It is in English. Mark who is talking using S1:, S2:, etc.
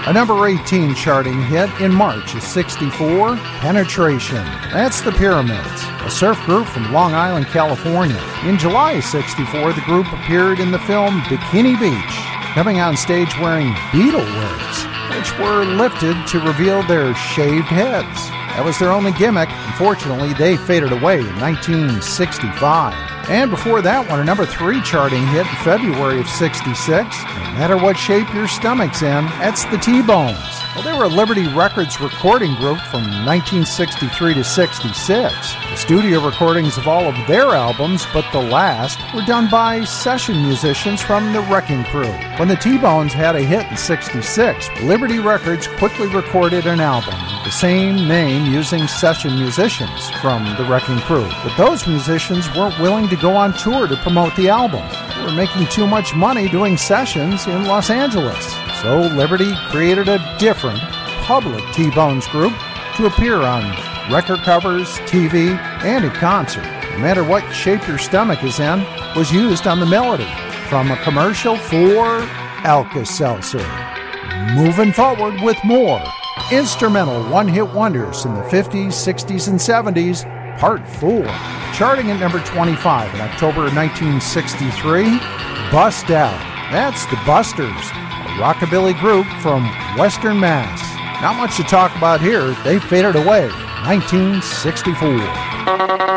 S1: A number 18 charting hit in March of '64, Penetration. That's the Pyramids, a surf group from Long Island, California. In July of '64, the group appeared in the film Bikini Beach, coming on stage wearing Beatle wigs, which were lifted to reveal their shaved heads. That was their only gimmick. Unfortunately, they faded away in 1965. And before that one, a number 3 charting hit in February of '66, No Matter What Shape Your Stomach's In, that's the T-Bones. Well, they were a Liberty Records recording group from 1963 to '66. The studio recordings of all of their albums, but the last, were done by session musicians from the Wrecking Crew. When the T-Bones had a hit in '66, Liberty Records quickly recorded an album, the same name, using session musicians from the Wrecking Crew. But those musicians weren't willing to go on tour to promote the album. They were making too much money doing sessions in Los Angeles. So Liberty created a different, public T-Bones group to appear on record covers, TV, and at concert. No Matter What Shape Your Stomach Is In was used on the melody from a commercial for Alka-Seltzer. Moving forward with more instrumental one-hit wonders in the 50s, 60s, and 70s, Part 4. Charting at number 25 in October of 1963, Bust Out. That's the Busters, a rockabilly group from Western Mass. Not much to talk about here. They faded away in 1964.